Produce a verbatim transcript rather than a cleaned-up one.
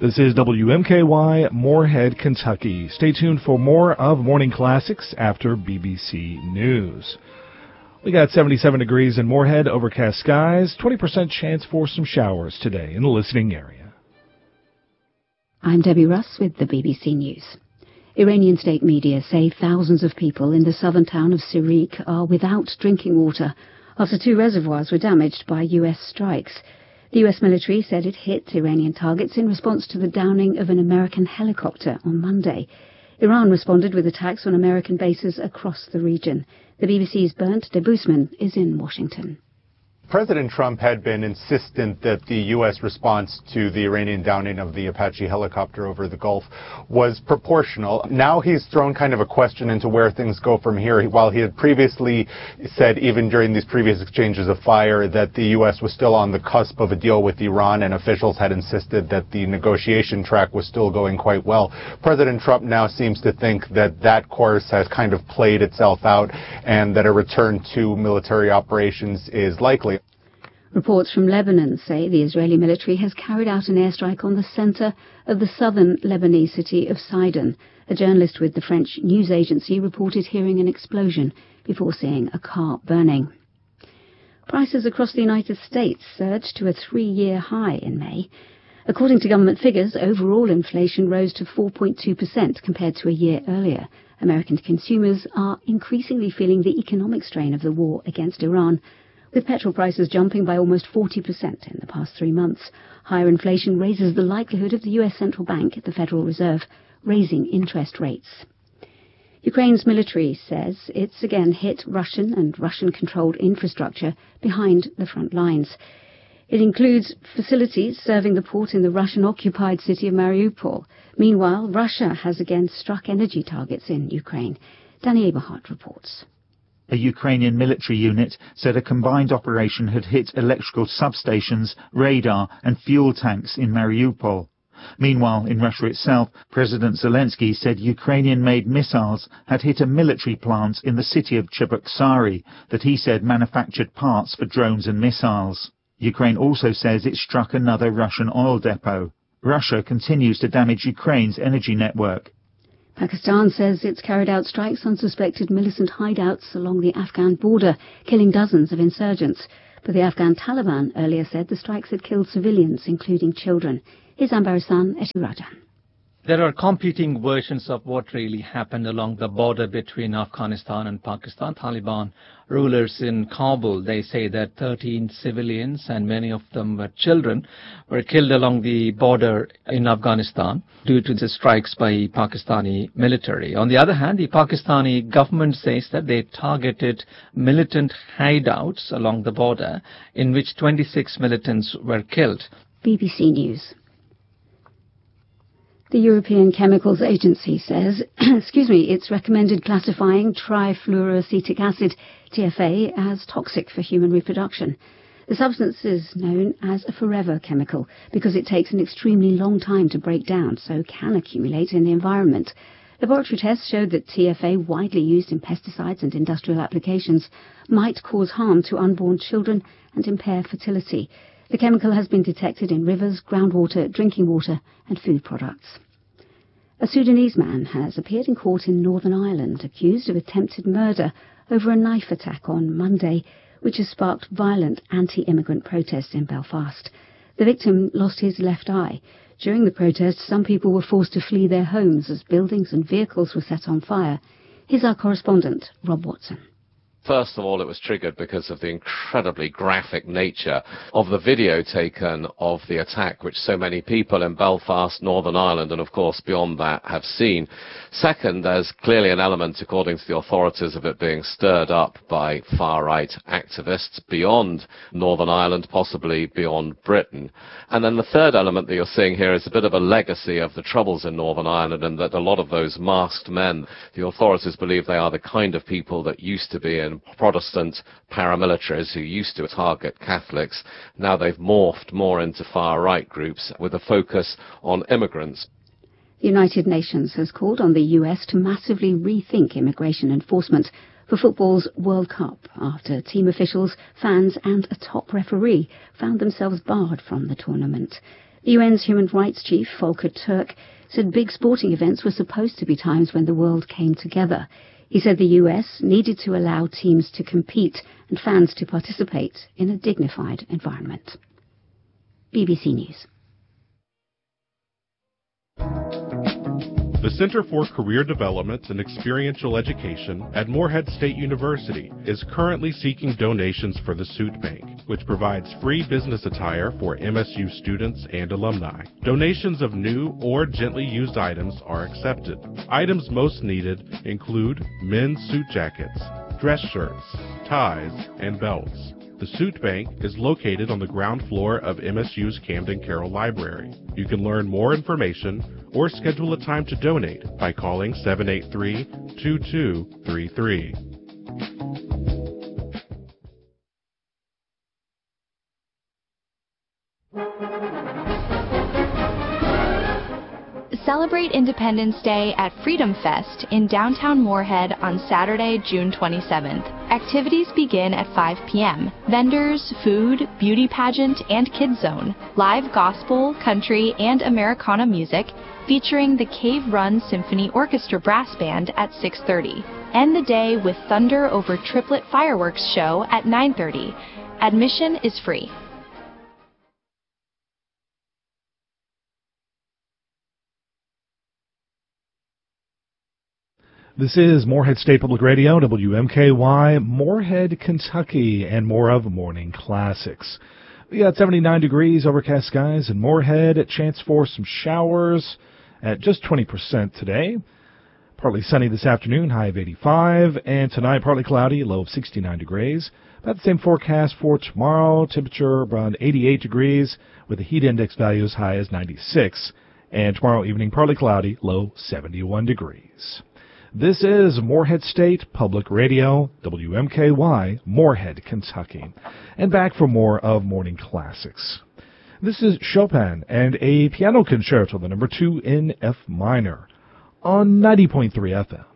This is W M K Y, Moorhead, Kentucky. Stay tuned for more of Morning Classics after B B C News. We got seventy-seven degrees in Moorhead, overcast skies, twenty percent chance for some showers today in the listening area. I'm Debbie Russ with the B B C News. Iranian state media say thousands of people in the southern town of Sirik are without drinking water after two reservoirs were damaged by U S strikes. The U S military said it hit Iranian targets in response to the downing of an American helicopter on Monday. Iran responded with attacks on American bases across the region. The B B C's Bernd de Boesman is in Washington. President Trump had been insistent that the U S response to the Iranian downing of the Apache helicopter over the Gulf was proportional. Now he's thrown kind of a question into where things go from here. While he had previously said, even during these previous exchanges of fire, that the U S was still on the cusp of a deal with Iran, and officials had insisted that the negotiation track was still going quite well, President Trump now seems to think that that course has kind of played itself out and that a return to military operations is likely. Reports from Lebanon say the Israeli military has carried out an airstrike on the centre of the southern Lebanese city of Sidon. A journalist with the French news agency reported hearing an explosion before seeing a car burning. Prices across the United States surged to a three-year high in May. According to government figures, overall inflation rose to four point two percent compared to a year earlier. American consumers are increasingly feeling the economic strain of the war against Iran, with petrol prices jumping by almost forty percent in the past three months. Higher inflation raises the likelihood of the U S Central Bank, the Federal Reserve, raising interest rates. Ukraine's military says it's again hit Russian and Russian-controlled infrastructure behind the front lines. It includes facilities serving the port in the Russian-occupied city of Mariupol. Meanwhile, Russia has again struck energy targets in Ukraine. Danny Eberhardt reports. A Ukrainian military unit said a combined operation had hit electrical substations, radar and fuel tanks in Mariupol. Meanwhile, in Russia itself, President Zelensky said Ukrainian-made missiles had hit a military plant in the city of Cheboksary that he said manufactured parts for drones and missiles. Ukraine also says it struck another Russian oil depot. Russia continues to damage Ukraine's energy network. Pakistan says it's carried out strikes on suspected militant hideouts along the Afghan border, killing dozens of insurgents. But the Afghan Taliban earlier said the strikes had killed civilians, including children. Here's Ambarisan Etirajan. There are competing versions of what really happened along the border between Afghanistan and Pakistan. Taliban rulers in Kabul, they say that thirteen civilians, and many of them were children, were killed along the border in Afghanistan due to the strikes by Pakistani military. On the other hand, the Pakistani government says that they targeted militant hideouts along the border, in which twenty-six militants were killed. B B C News. The European Chemicals Agency says, excuse me, it's recommended classifying trifluoroacetic acid, T F A, as toxic for human reproduction. The substance is known as a forever chemical because it takes an extremely long time to break down, so can accumulate in the environment. Laboratory tests showed that T F A, widely used in pesticides and industrial applications, might cause harm to unborn children and impair fertility. The chemical has been detected in rivers, groundwater, drinking water and food products. A Sudanese man has appeared in court in Northern Ireland accused of attempted murder over a knife attack on Monday, which has sparked violent anti-immigrant protests in Belfast. The victim lost his left eye. During the protests, some people were forced to flee their homes as buildings and vehicles were set on fire. Here's our correspondent, Rob Watson. First of all, it was triggered because of the incredibly graphic nature of the video taken of the attack, which so many people in Belfast, Northern Ireland, and of course beyond that have seen. Second, there's clearly an element, according to the authorities, of it being stirred up by far-right activists beyond Northern Ireland, possibly beyond Britain. And then the third element that you're seeing here is a bit of a legacy of the troubles in Northern Ireland, and that a lot of those masked men, the authorities believe they are the kind of people that used to be in Protestant paramilitaries who used to target Catholics. Now they've morphed more into far-right groups with a focus on immigrants. The United Nations has called on the U S to massively rethink immigration enforcement, for football's World Cup after team officials, fans and a top referee found themselves barred from the tournament. The U N's Human Rights Chief, Volker Turk, said big sporting events were supposed to be times when the world came together. He said the U S needed to allow teams to compete and fans to participate in a dignified environment. B B C News. The Center for Career Development and Experiential Education at Morehead State University is currently seeking donations for the Suit Bank, which provides free business attire for M S U students and alumni. Donations of new or gently used items are accepted. Items most needed include men's suit jackets, dress shirts, ties, and belts. The Suit Bank is located on the ground floor of M S U's Camden Carroll Library. You can learn more information or schedule a time to donate by calling seven eight three, two two three three. Celebrate Independence Day at Freedom Fest in downtown Morehead on Saturday, June twenty-seventh. Activities begin at five p.m. Vendors, food, beauty pageant, and kids zone. Live gospel, country, and Americana music featuring the Cave Run Symphony Orchestra Brass Band at six thirty. End the day with Thunder Over Triplet Fireworks Show at nine thirty. Admission is free. This is Morehead State Public Radio, W M K Y, Morehead, Kentucky, and more of Morning Classics. We got seventy-nine degrees, overcast skies in Morehead, a chance for some showers at just twenty percent today. Partly sunny this afternoon, high of eighty-five, and tonight partly cloudy, low of sixty-nine degrees. About the same forecast for tomorrow, temperature around eighty-eight degrees, with the heat index value as high as ninety-six. And tomorrow evening, partly cloudy, low seventy-one degrees. This is Morehead State Public Radio, W M K Y, Morehead, Kentucky. And back for more of Morning Classics. This is Chopin and a piano concerto, the number two in F minor, on ninety point three F M.